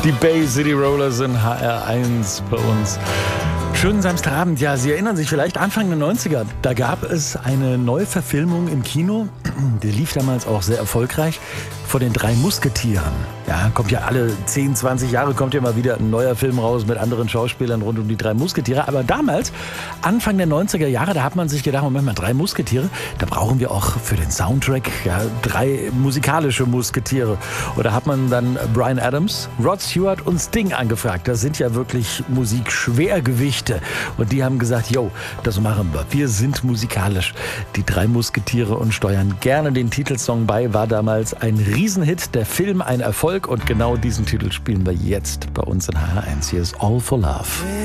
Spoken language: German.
Die Bay City Rollers in HR1 bei uns. Schönen Samstagabend. Ja, Sie erinnern sich vielleicht Anfang der 90er. Da gab es eine Neuverfilmung im Kino. Die lief damals auch sehr erfolgreich. Vor den 3 Musketieren. Ja, kommt ja alle 10, 20 Jahre kommt ja mal wieder ein neuer Film raus mit anderen Schauspielern rund um die 3 Musketiere. Aber damals, Anfang der 90er Jahre, da hat man sich gedacht, Moment mal, 3 Musketiere, da brauchen wir auch für den Soundtrack 3 musikalische Musketiere. Oder hat man dann Bryan Adams, Rod Stewart und Sting angefragt. Das sind ja wirklich Musikschwergewichte. Und die haben gesagt, jo, das machen wir. Wir sind musikalisch. Die 3 Musketiere und steuern gerne den Titelsong bei. War damals ein Riesenhit, der Film ein Erfolg. Und genau diesen Titel spielen wir jetzt bei uns in HR1. Hier ist All for Love.